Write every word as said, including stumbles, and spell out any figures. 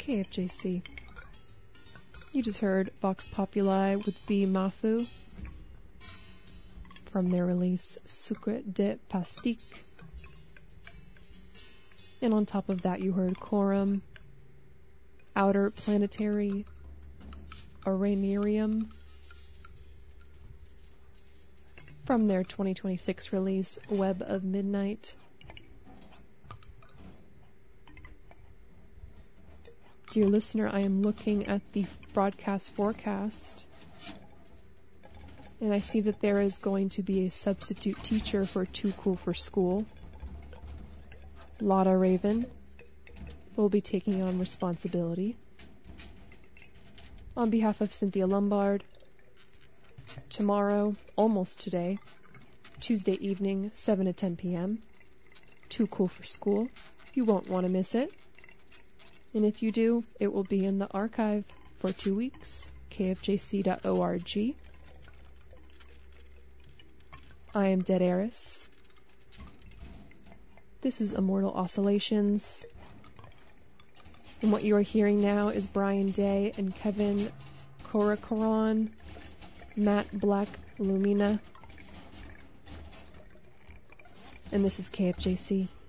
K F J C. You just heard Vox Populi with B. Mafu from their release Sucre de Pastique. And on top of that you heard Quorum, Outer Planetary Arenarium from their twenty twenty-six release Web of Midnight. Dear listener, I am looking at the broadcast forecast, and I see that there is going to be a substitute teacher for Too Cool for School. Lotta Raven will be taking on responsibility. On behalf of Cynthia Lombard, tomorrow, almost today, Tuesday evening, seven to ten p.m., Too Cool for School. You won't want to miss it. And if you do, it will be in the archive for two weeks, k f j c dot org. I am Dead Eris. This is Immortal Oscillations. And what you are hearing now is Brian Day and Kevin Corcoran, Matt Black Lumina. And this is K F J C.